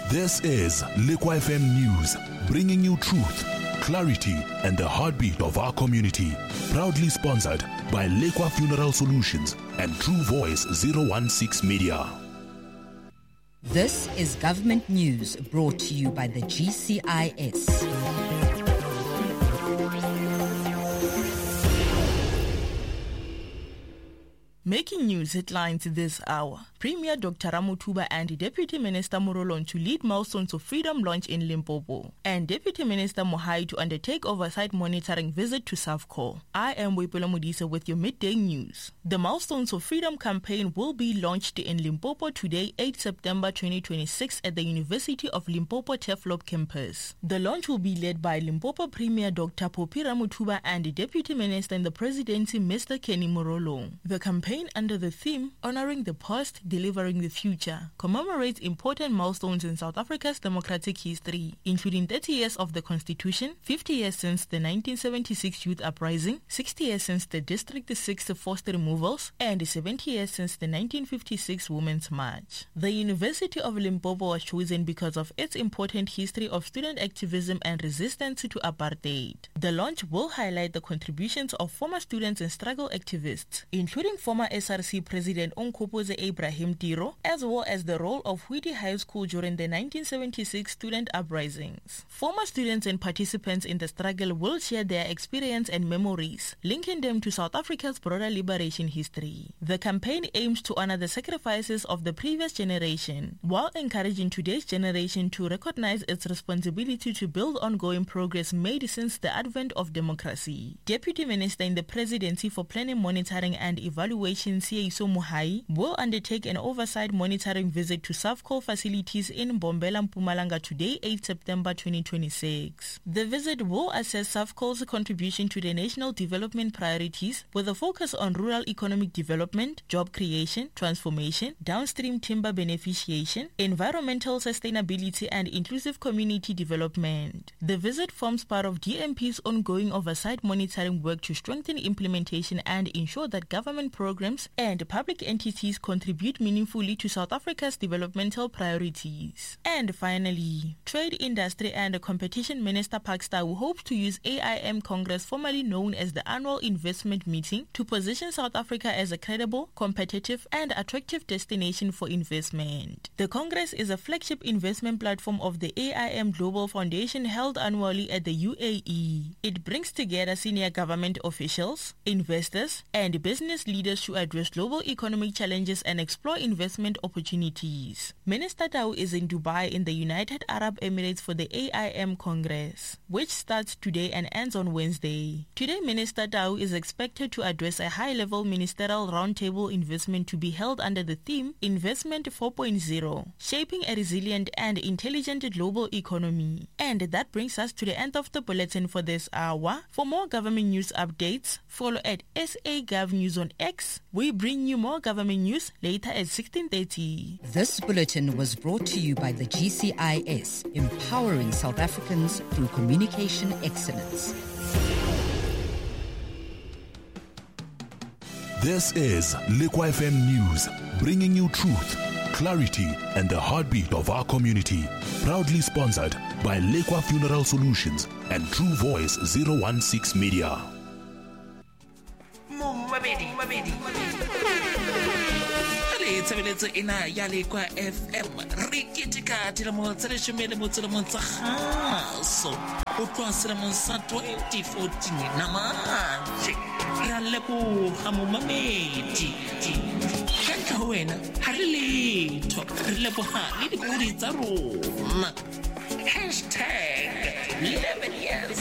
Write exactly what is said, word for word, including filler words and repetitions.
This is Lekwa F M News, bringing you truth, clarity, and the heartbeat of our community. Proudly sponsored by Lekwa Funeral Solutions and True Voice zero one six Media. This is Government News, brought to you by the G C I S. Making news headlines this hour. Premier Doctor Ramotuba and Deputy Minister Morolong to lead Milestones of Freedom launch in Limpopo. And Deputy Minister Mohai to undertake oversight monitoring visit to SAFCO. I am Wepelo Modisa with your midday news. The Milestones of Freedom campaign will be launched in Limpopo today, eighth September twenty twenty-six at the University of Limpopo Teflop campus. The launch will be led by Limpopo Premier Doctor Popi Ramotuba and Deputy Minister in the Presidency Mister Kenny Morolong. The campaign under the theme Honoring the Past, Delivering the Future commemorates important milestones in South Africa's democratic history, including thirty years of the Constitution, fifty years since the nineteen seventy-six Youth Uprising, sixty years since the District six forced removals, and seventy years since the nineteen fifty-six Women's March. The University of Limpopo was chosen because of its important history of student activism and resistance to apartheid. The launch will highlight the contributions of former students and struggle activists, including former S R C President Onkopoze Ibrahim Tiro, as well as the role of Whitty High School during the nineteen seventy-six student uprisings. Former students and participants in the struggle will share their experience and memories, linking them to South Africa's broader liberation history. The campaign aims to honor the sacrifices of the previous generation, while encouraging today's generation to recognize its responsibility to build ongoing progress made since the advent of democracy. Deputy Minister in the Presidency for Planning, Monitoring and Evaluation Sieyiso Mohai will undertake an oversight monitoring visit to SAFCO facilities in Mbombela, Mpumalanga today, eighth September twenty twenty-six. The visit will assess SAFCO's contribution to the national development priorities with a focus on rural economic development, job creation, transformation, downstream timber beneficiation, environmental sustainability and inclusive community development. The visit forms part of D M P's ongoing oversight monitoring work to strengthen implementation and ensure that government programs and public entities contribute meaningfully to South Africa's developmental priorities. And finally, Trade, Industry and Competition Minister Paksta hopes to use A I M Congress, formerly known as the Annual Investment Meeting, to position South Africa as a credible, competitive and attractive destination for investment. The Congress is a flagship investment platform of the A I M Global Foundation held annually at the U A E. It brings together senior government officials, investors and business leaders to address global economic challenges and explore investment opportunities. Minister Tau is in Dubai in the United Arab Emirates for the A I M Congress, which starts today and ends on Wednesday. Today, Minister Tau is expected to address a high-level ministerial roundtable investment to be held under the theme Investment four point oh, Shaping a Resilient and Intelligent Global Economy. And that brings us to the end of the bulletin for this hour. For more government news updates, follow at S A Gov News on X. We bring you more government news later at sixteen thirty. This bulletin was brought to you by the G C I S, empowering South Africans through communication excellence. This is Lekwa F M News, bringing you truth, clarity, and the heartbeat of our community. Proudly sponsored by Lekwa Funeral Solutions and True Voice zero one six Media. Tshebeletso ena ya Lekwa F M re ketika dilemo tse leshome le motso le motso kgaso o tloha selemong sa twenty fourteen na manje ra leboha momamedi ka ho wena ha le letho re leboha le dikgodi tsa rona hashtag eleven years